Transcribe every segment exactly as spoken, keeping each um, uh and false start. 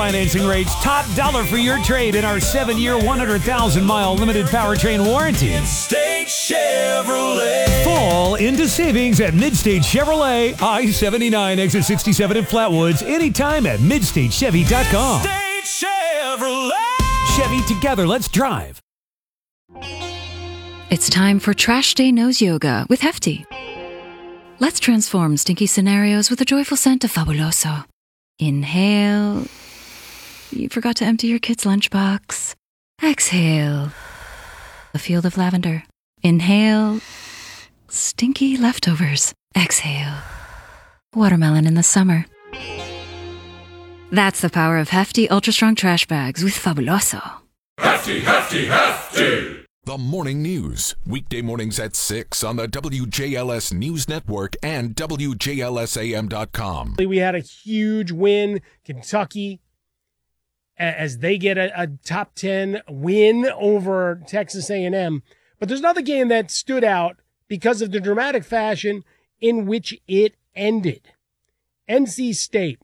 financing rates, top dollar for your trade in our seven-year, one hundred thousand mile limited powertrain warranty. Midstate Chevrolet. Fall into savings at Midstate Chevrolet, I seventy-nine, exit sixty-seven in Flatwoods, anytime at midstate chevy dot com. Midstate Chevrolet. Chevy, together, let's drive. It's time for Trash Day Nose Yoga with Hefty. Let's transform stinky scenarios with a joyful scent of Fabuloso. Inhale. You forgot to empty your kid's lunchbox. Exhale. A field of lavender. Inhale. Stinky leftovers. Exhale. Watermelon in the summer. That's the power of Hefty Ultra Strong Trash Bags with Fabuloso. Hefty, hefty, hefty. The Morning News, weekday mornings at six on the W J L S News Network and W J L S A M dot com. We had a huge win, Kentucky, as they get a, a top ten win over Texas A and M. But there's another game that stood out because of the dramatic fashion in which it ended. N C State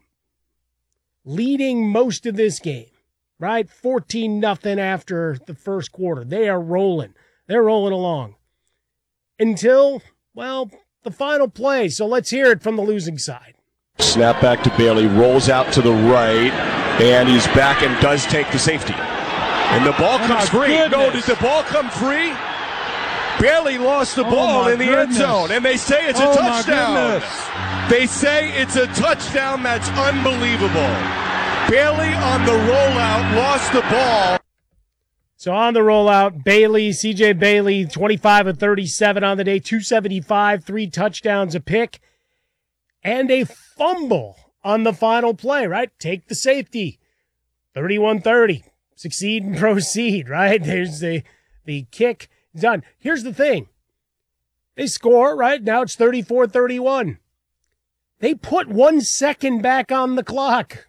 leading most of this game. Right? fourteen nothing after the first quarter. They are rolling. They're rolling along. Until, well, the final play. So let's hear it from the losing side. Snap back to Bailey, rolls out to the right, and he's back and does take the safety. And the ball Oh, comes my free. goodness. No, did the ball come free? Bailey lost the Oh, ball my in the end goodness. zone, and they say it's a Oh, my touchdown. goodness. They say it's a touchdown. That's unbelievable. Bailey on the rollout lost the ball. So on the rollout, Bailey, C J Bailey, twenty-five of thirty-seven on the day, two seventy-five, three touchdowns, a pick, and a fumble on the final play, right? Take the safety, thirty-one thirty, succeed and proceed, right? There's the, the kick done. Here's the thing. They score, right? Now it's thirty-four thirty-one. They put one second back on the clock.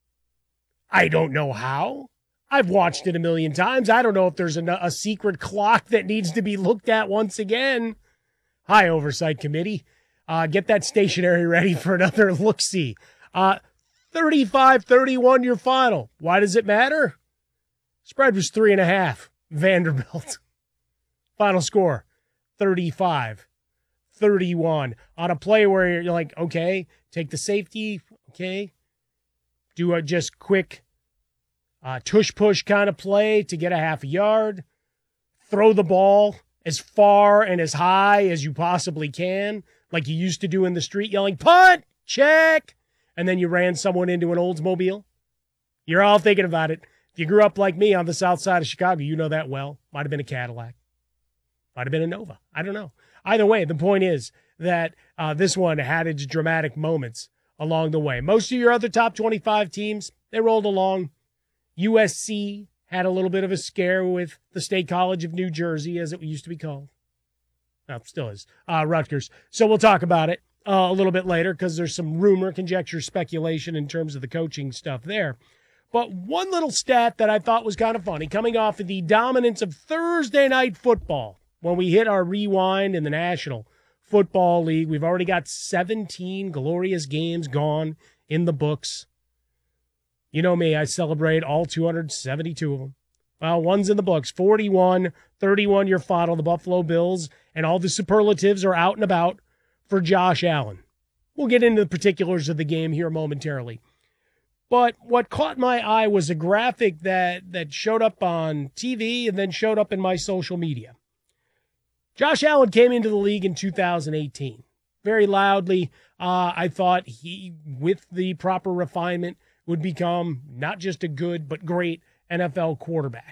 I don't know how. I've watched it a million times. I don't know if there's a, a secret clock that needs to be looked at once again. Hi, Oversight Committee. Uh, get that stationery ready for another look-see. Uh, thirty-five thirty-one, your final. Why does it matter? Spread was three and a half. Vanderbilt. Final score, thirty-five thirty-one. On a play where you're like, okay, take the safety, okay. Do a just quick uh, tush-push kind of play to get a half a yard. Throw the ball as far and as high as you possibly can, like you used to do in the street, yelling, punt, check, and then you ran someone into an Oldsmobile. You're all thinking about it. If you grew up like me on the south side of Chicago, you know that well. Might have been a Cadillac. Might have been a Nova. I don't know. Either way, the point is that uh, this one had its dramatic moments along the way. Most of your other top twenty-five teams, they rolled along. U S C had a little bit of a scare with the State College of New Jersey, as it used to be called. Well, still is. Uh, Rutgers. So we'll talk about it uh, a little bit later because there's some rumor, conjecture, speculation in terms of the coaching stuff there. But one little stat that I thought was kind of funny, coming off of the dominance of Thursday Night Football, when we hit our rewind in the National Football League, we've already got seventeen glorious games gone in the books. You know me, I celebrate all two hundred seventy-two of them. Well, one's in the books, forty-one thirty-one your final, the Buffalo Bills, and all the superlatives are out and about for Josh Allen. We'll get into the particulars of the game here momentarily. But what caught my eye was a graphic that, that showed up on T V and then showed up in my social media. Josh Allen came into the league in two thousand eighteen. Very loudly, uh, I thought he, with the proper refinement, would become not just a good but great N F L quarterback.